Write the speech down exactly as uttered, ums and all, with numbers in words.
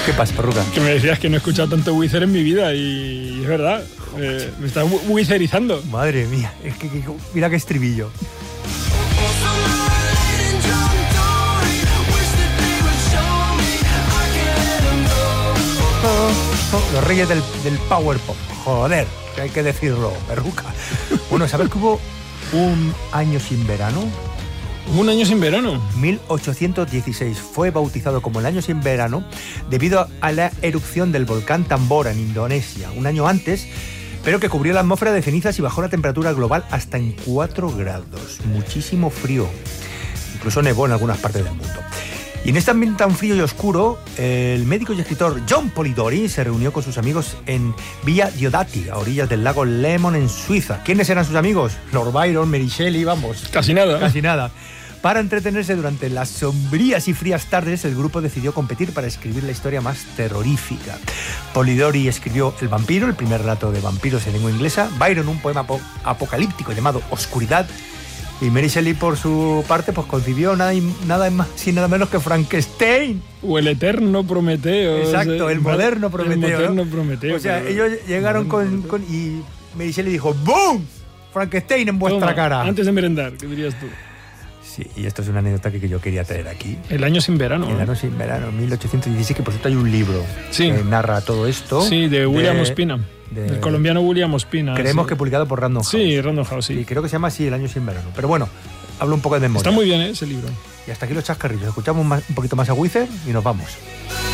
¿Qué pasa, Perruca? Que me decías que no he escuchado tanto Wizard en mi vida y es verdad. Eh, me estás wizerizando. Madre mía, es que, que mira qué estribillo. Los reyes del, del power pop. Joder, que hay que decirlo, Perruca. Bueno, ¿sabes que hubo un año sin verano? Un año sin verano. mil ochocientos dieciséis fue bautizado como el año sin verano debido a la erupción del volcán Tambora en Indonesia, un año antes, pero que cubrió la atmósfera de cenizas y bajó la temperatura global hasta en cuatro grados. Muchísimo frío. Incluso nevó en algunas partes del mundo. Y en este ambiente tan frío y oscuro, el médico y escritor John Polidori se reunió con sus amigos en Villa Diodati, a orillas del lago Lemon en Suiza. ¿Quiénes eran sus amigos? Lord Byron, Mary Shelley, vamos. Casi nada. Casi nada. Para entretenerse durante las sombrías y frías tardes, el grupo decidió competir para escribir la historia más terrorífica. Polidori escribió El vampiro, el primer relato de vampiros en lengua inglesa. Byron, un poema apocalíptico llamado Oscuridad. Y Mary Shelley, por su parte, pues concibió nada, nada más y nada menos que Frankenstein. O el eterno Prometeo. Exacto, el moderno Prometeo. El moderno ¿no? Prometeo. O sea, pero... ellos llegaron con, con... Y Mary Shelley dijo ¡boom! Frankenstein en vuestra Toma, cara. Antes de merendar, ¿qué dirías tú? Sí, y esto es una anécdota que yo quería traer aquí. El año sin verano. El año sin verano, mil ochocientos dieciséis, que por cierto hay un libro sí. que narra todo esto. Sí, de William de, Ospina. De, el colombiano William Ospina. Creemos sí. que publicado por Random House. Sí, Random House, sí. Y creo que se llama así El año sin verano. Pero bueno, hablo un poco de memoria. Está muy bien, ¿eh? Ese libro. Y hasta aquí los chascarrillos. Escuchamos más, un poquito más a Wizard y nos vamos.